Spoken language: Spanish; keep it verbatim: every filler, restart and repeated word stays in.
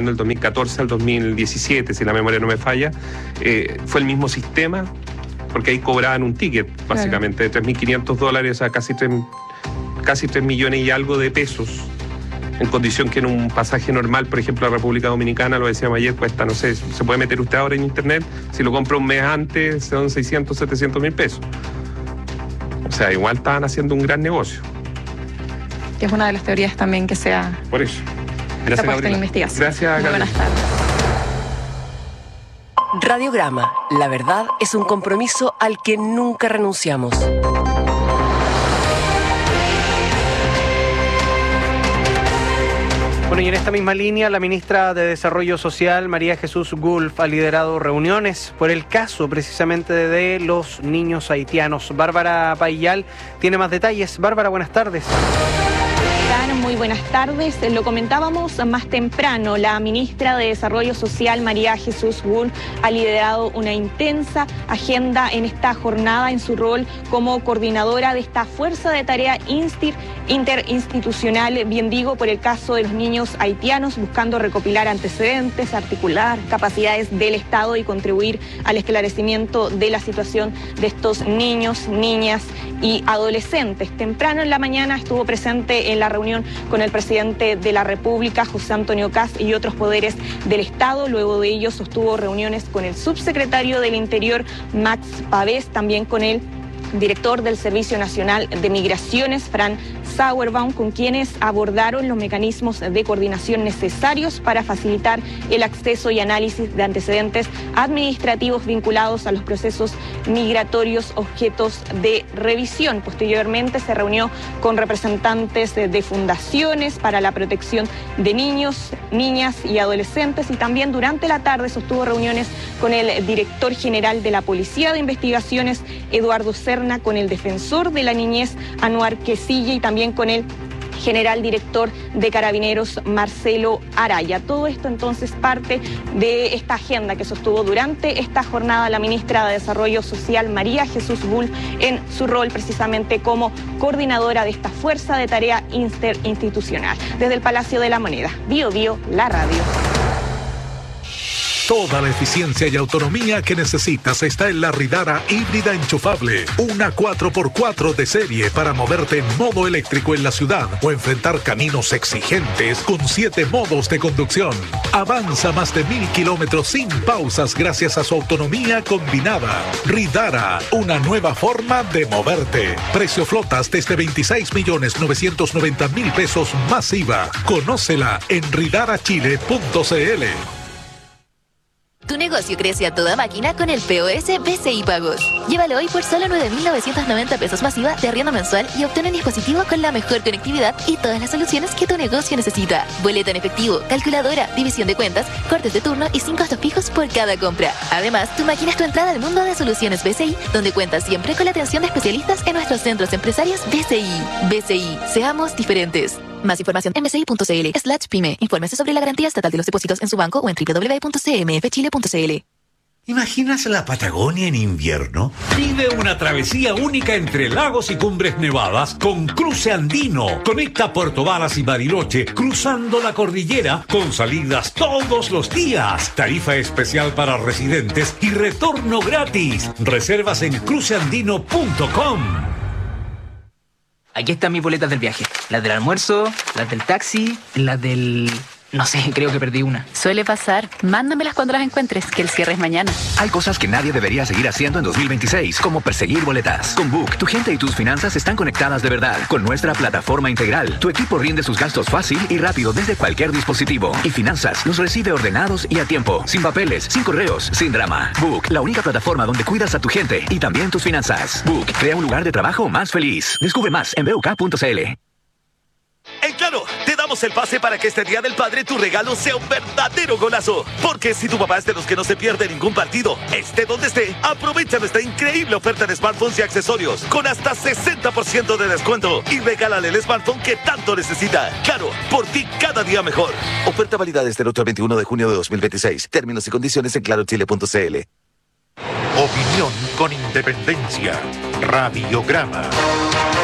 hablando del dos mil catorce al dos mil diecisiete, si la memoria no me falla, eh, fue el mismo sistema, porque ahí cobraban un ticket, básicamente, de tres mil quinientos dólares a casi tres, casi tres millones y algo de pesos, en condición que en un pasaje normal, por ejemplo, a la República Dominicana, lo decíamos ayer, cuesta, no sé, se puede meter usted ahora en internet, si lo compra un mes antes, son seiscientos, setecientos mil pesos. O sea, igual estaban haciendo un gran negocio. Que es una de las teorías también que sea... Por eso. Gracias, Gabriela. Investigación. Gracias, Gabriela. Buenas tardes. Radiograma. La verdad es un compromiso al que nunca renunciamos. Bueno, y en esta misma línea, la ministra de Desarrollo Social, María Jesús Gulf, ha liderado reuniones por el caso precisamente de los niños haitianos. Bárbara Paillal tiene más detalles. Bárbara, buenas tardes. Muy buenas tardes. Lo comentábamos más temprano. La ministra de Desarrollo Social, María Jesús Gulf, ha liderado una intensa agenda en esta jornada en su rol como coordinadora de esta fuerza de tarea interinstitucional, bien digo, por el caso de los niños haitianos, buscando recopilar antecedentes, articular capacidades del Estado y contribuir al esclarecimiento de la situación de estos niños, niñas y adolescentes. Temprano en la mañana estuvo presente en la reunión con el presidente de la República, José Antonio Kast, y otros poderes del Estado. Luego de ello sostuvo reuniones con el subsecretario del Interior, Max Pavés, también con el director del Servicio Nacional de Migraciones, Fran Sauerbaum, con quienes abordaron los mecanismos de coordinación necesarios para facilitar el acceso y análisis de antecedentes administrativos vinculados a los procesos migratorios objetos de revisión. Posteriormente se reunió con representantes de fundaciones para la protección de niños, niñas y adolescentes, y también durante la tarde sostuvo reuniones con el director general de la Policía de Investigaciones, Eduardo Serna, con el defensor de la niñez, Anuar Quesilla, y también con el general director de Carabineros, Marcelo Araya. Todo esto entonces parte de esta agenda que sostuvo durante esta jornada la ministra de Desarrollo Social, María Jesús Gulf, en su rol precisamente como coordinadora de esta fuerza de tarea interinstitucional. Desde el Palacio de la Moneda, Bio Bio, la radio. Toda la eficiencia y autonomía que necesitas está en la Ridara híbrida enchufable. Una cuatro por cuatro de serie para moverte en modo eléctrico en la ciudad o enfrentar caminos exigentes con siete modos de conducción. Avanza más de mil kilómetros sin pausas gracias a su autonomía combinada. Ridara, una nueva forma de moverte. Precio flotas desde veintiséis millones novecientos noventa mil pesos más I V A. Conócela en ridara chile punto c l. Tu negocio crece a toda máquina con el P O S B C I Pagos. Llévalo hoy por solo nueve mil novecientos noventa pesos más I V A de arriendo mensual y obtén un dispositivo con la mejor conectividad y todas las soluciones que tu negocio necesita. Boleta en efectivo, calculadora, división de cuentas, cortes de turno y sin costos fijos por cada compra. Además, tu máquina es tu entrada al mundo de soluciones B C I, donde cuentas siempre con la atención de especialistas en nuestros centros empresarios B C I. B C I, seamos diferentes. Más información en bci.cl slash pyme. Infórmese sobre la garantía estatal de los depósitos en su banco o en doble u doble u doble u punto c m f chile punto c l. ¿Imaginas la Patagonia en invierno? Vive una travesía única entre lagos y cumbres nevadas con Cruce Andino. Conecta Puerto Varas y Bariloche cruzando la cordillera con salidas todos los días. Tarifa especial para residentes y retorno gratis. Reservas en cruce andino punto com. Aquí están mis boletas del viaje. Las del almuerzo, las del taxi, las del... No sé, creo que perdí una. Suele pasar. Mándamelas cuando las encuentres, que el cierre es mañana. Hay cosas que nadie debería seguir haciendo en dos mil veintiséis, como perseguir boletas. Con Book, tu gente y tus finanzas están conectadas de verdad. Con nuestra plataforma integral, tu equipo rinde sus gastos fácil y rápido desde cualquier dispositivo. Y Finanzas los recibe ordenados y a tiempo, sin papeles, sin correos, sin drama. Book, la única plataforma donde cuidas a tu gente y también tus finanzas. Book, crea un lugar de trabajo más feliz. Descubre más en b u k punto c l. En Claro, te damos el pase para que este Día del Padre tu regalo sea un verdadero golazo. Porque si tu papá es de los que no se pierde ningún partido, esté donde esté, aprovecha nuestra increíble oferta de smartphones y accesorios con hasta sesenta por ciento de descuento y regálale el smartphone que tanto necesita. Claro, por ti cada día mejor. Oferta válida desde el otro al veintiuno de junio de dos mil veintiséis. Términos y condiciones en claro chile punto c l. Opinión con independencia. Radiograma.